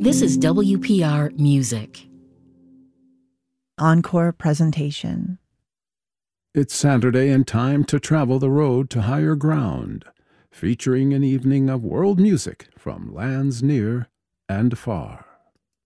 This is WPR Music. Encore presentation. It's Saturday and time to travel the road to higher ground, featuring an evening of world music from lands near and far.